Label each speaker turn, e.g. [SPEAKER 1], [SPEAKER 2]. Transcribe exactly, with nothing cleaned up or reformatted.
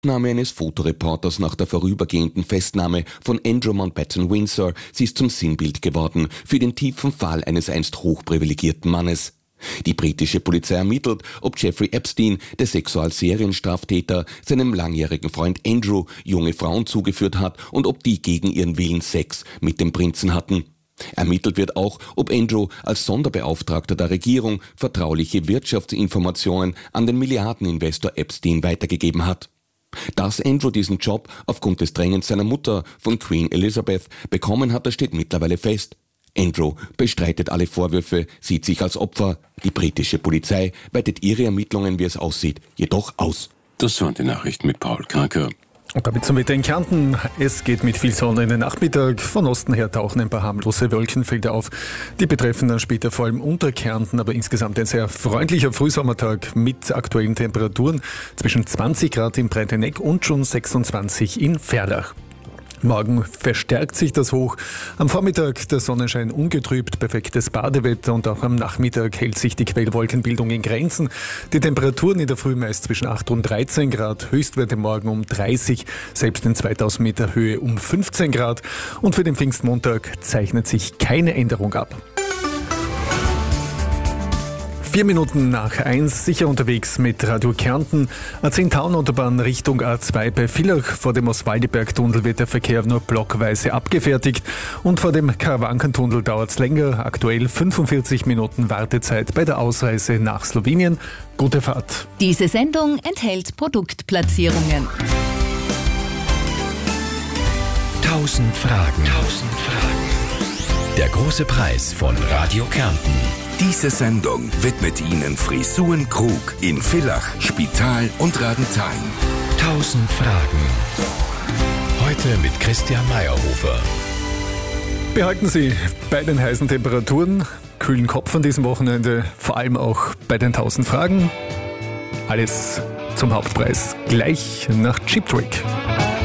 [SPEAKER 1] Name eines Fotoreporters nach der vorübergehenden Festnahme von Andrew Mountbatten Windsor. Sie ist zum Sinnbild geworden für den tiefen Fall eines einst hochprivilegierten Mannes. Die britische Polizei ermittelt, ob Jeffrey Epstein, der Sexualserienstraftäter, seinem langjährigen Freund Andrew junge Frauen zugeführt hat und ob die gegen ihren Willen Sex mit dem Prinzen hatten. Ermittelt wird auch, ob Andrew als Sonderbeauftragter der Regierung vertrauliche Wirtschaftsinformationen an den Milliardeninvestor Epstein weitergegeben hat. Dass Andrew diesen Job aufgrund des Drängens seiner Mutter von Queen Elizabeth bekommen hat, das steht mittlerweile fest. Andrew bestreitet alle Vorwürfe, sieht sich als Opfer. Die britische Polizei weitet ihre Ermittlungen, wie es aussieht, jedoch aus.
[SPEAKER 2] Das waren die Nachrichten mit Paul Kranker.
[SPEAKER 3] Und damit zum Wetter in Kärnten. Es geht mit viel Sonne in den Nachmittag. Von Osten her tauchen ein paar harmlose Wolkenfelder auf. Die betreffen dann später vor allem Unterkärnten, aber insgesamt ein sehr freundlicher Frühsommertag mit aktuellen Temperaturen zwischen zwanzig Grad in Breitenegg und schon sechsundzwanzig in Verlach. Morgen verstärkt sich das Hoch. Am Vormittag der Sonnenschein ungetrübt, perfektes Badewetter und auch am Nachmittag hält sich die Quellwolkenbildung in Grenzen. Die Temperaturen in der Früh meist zwischen acht und dreizehn Grad, Höchstwerte morgen um dreißig, selbst in zweitausend Meter Höhe um fünfzehn Grad. Und für den Pfingstmontag zeichnet sich keine Änderung ab. Vier Minuten nach eins, sicher unterwegs mit Radio Kärnten. A zehn Town-Autobahn Richtung A zwei bei Villach. Vor dem Oswaldiberg-Tunnel wird der Verkehr nur blockweise abgefertigt. Und vor dem Karawanken-Tunnel dauert es länger. Aktuell fünfundvierzig Minuten Wartezeit bei der Ausreise nach Slowenien. Gute Fahrt.
[SPEAKER 4] Diese Sendung enthält Produktplatzierungen.
[SPEAKER 5] Tausend Fragen. Tausend Fragen. Der große Preis von Radio Kärnten.
[SPEAKER 6] Diese Sendung widmet Ihnen Frisuren Krug in Villach, Spital und Radenthein.
[SPEAKER 5] Tausend Fragen. Heute mit Christian Meyerhofer.
[SPEAKER 3] Behalten Sie bei den heißen Temperaturen, kühlen Kopf an diesem Wochenende, vor allem auch bei den tausend Fragen. Alles zum Hauptpreis gleich nach Cheap Trick.